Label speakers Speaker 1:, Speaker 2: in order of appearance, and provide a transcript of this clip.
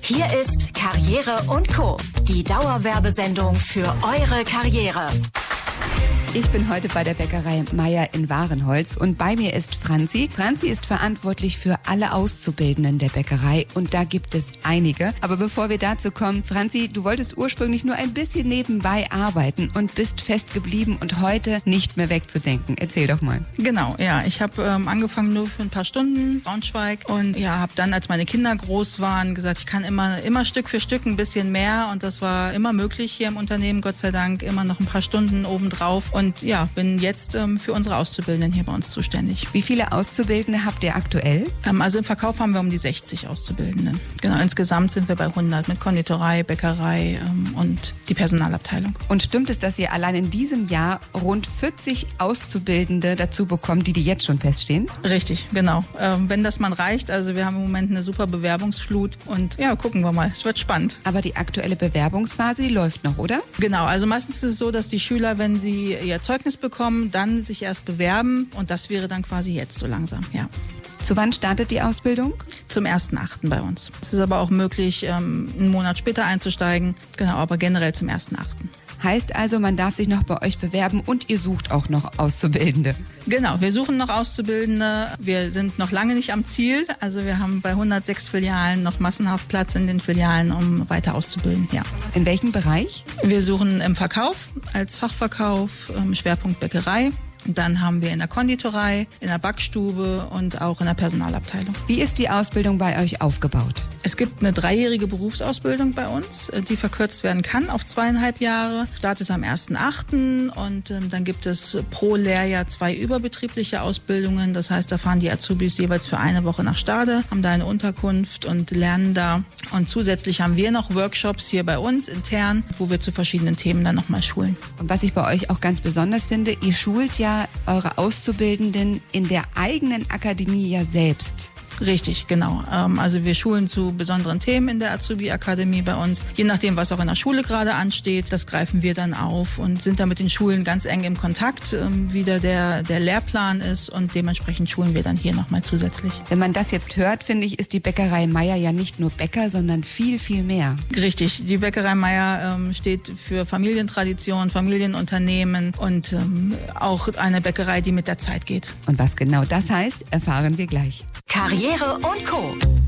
Speaker 1: Hier ist Karriere und Co., die Dauerwerbesendung für eure Karriere.
Speaker 2: Ich bin heute bei der Bäckerei Meier in Wahrenholz und bei mir ist Franzi. Franzi ist verantwortlich für alle Auszubildenden der Bäckerei und da gibt es einige. Aber bevor wir dazu kommen, Franzi, du wolltest ursprünglich nur ein bisschen nebenbei arbeiten und bist fest geblieben und heute nicht mehr wegzudenken. Erzähl doch mal.
Speaker 3: Genau, ja. Ich habe angefangen nur für ein paar Stunden, Braunschweig, und ja, habe dann, als meine Kinder groß waren, gesagt, ich kann immer Stück für Stück ein bisschen mehr, und das war immer möglich hier im Unternehmen, Gott sei Dank, immer noch ein paar Stunden obendrauf. Und ja, bin jetzt für unsere Auszubildenden hier bei uns zuständig.
Speaker 2: Wie viele Auszubildende habt ihr aktuell?
Speaker 3: Also im Verkauf haben wir um die 60 Auszubildenden. Genau, insgesamt sind wir bei 100 mit Konditorei, Bäckerei und die Personalabteilung.
Speaker 2: Und stimmt es, dass ihr allein in diesem Jahr rund 40 Auszubildende dazu bekommt, die jetzt schon feststehen?
Speaker 3: Richtig, genau. Wenn das mal reicht, also wir haben im Moment eine super Bewerbungsflut und ja, gucken wir mal, es wird spannend.
Speaker 2: Aber die aktuelle Bewerbungsphase, die läuft noch, oder?
Speaker 3: Genau, also meistens ist es so, dass die Schüler, wenn sie ihr Zeugnis bekommen, dann sich erst bewerben, und das wäre dann quasi jetzt so langsam, ja.
Speaker 2: Zu wann startet die Ausbildung?
Speaker 3: Zum 1.8. bei uns. Es ist aber auch möglich, einen Monat später einzusteigen, genau, aber generell zum 1.8.
Speaker 2: Heißt also, man darf sich noch bei euch bewerben und ihr sucht auch noch Auszubildende.
Speaker 3: Genau, wir suchen noch Auszubildende. Wir sind noch lange nicht am Ziel. Also wir haben bei 106 Filialen noch massenhaft Platz in den Filialen, um weiter auszubilden. Ja.
Speaker 2: In welchem Bereich?
Speaker 3: Wir suchen im Verkauf, als Fachverkauf, Schwerpunkt Bäckerei. Dann haben wir in der Konditorei, in der Backstube und auch in der Personalabteilung.
Speaker 2: Wie ist die Ausbildung bei euch aufgebaut?
Speaker 3: Es gibt eine 3-jährige Berufsausbildung bei uns, die verkürzt werden kann auf 2,5 Jahre. Start ist am 1.8. und dann gibt es pro Lehrjahr 2 überbetriebliche Ausbildungen. Das heißt, da fahren die Azubis jeweils für eine Woche nach Stade, haben da eine Unterkunft und lernen da. Und zusätzlich haben wir noch Workshops hier bei uns intern, wo wir zu verschiedenen Themen dann nochmal schulen.
Speaker 2: Und was ich bei euch auch ganz besonders finde, ihr schult ja eure Auszubildenden in der eigenen Akademie ja selbst.
Speaker 3: Richtig, genau. Also wir schulen zu besonderen Themen in der Azubi-Akademie bei uns. Je nachdem, was auch in der Schule gerade ansteht, das greifen wir dann auf und sind da mit den Schulen ganz eng im Kontakt, wie der Lehrplan ist, und dementsprechend schulen wir dann hier nochmal zusätzlich.
Speaker 2: Wenn man das jetzt hört, finde ich, ist die Bäckerei Meier ja nicht nur Bäcker, sondern viel, viel mehr.
Speaker 3: Richtig, die Bäckerei Meier steht für Familientradition, Familienunternehmen und auch eine Bäckerei, die mit der Zeit geht.
Speaker 2: Und was genau das heißt, erfahren wir gleich.
Speaker 1: Karriere und Co.,